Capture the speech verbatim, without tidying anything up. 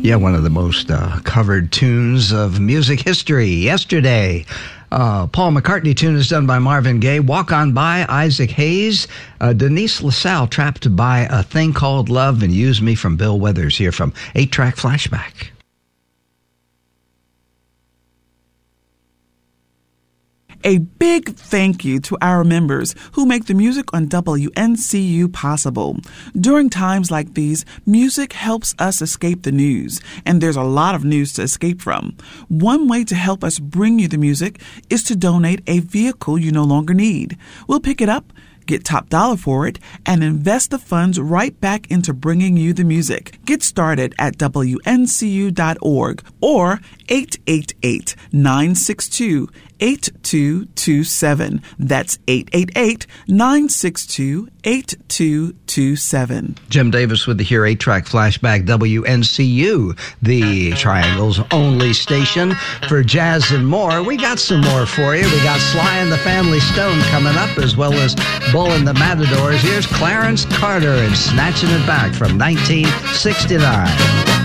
Yeah, one of the most uh, covered tunes of music history. Yesterday, uh, Paul McCartney tune is done by Marvin Gaye. Walk On By, Isaac Hayes. Uh, Denise LaSalle, Trapped by a Thing Called Love, and Use Me from Bill Withers here from eight track Flashback. A big thank you to our members who make the music on W N C U possible. During times like these, music helps us escape the news, and there's a lot of news to escape from. One way to help us bring you the music is to donate a vehicle you no longer need. We'll pick it up, get top dollar for it, and invest the funds right back into bringing you the music. Get started at W N C U dot org or eight eight eight, nine six two, eight two two seven. That's eight eight eight, nine six two, eight two two seven. Jim Davis with the Here eight track Flashback, W N C U, the Triangle's only station for jazz and more. We got some more for you. We got Sly and the Family Stone coming up, as well as Bull and the Matadors. Here's Clarence Carter and Snatching It Back from nineteen sixty-nine.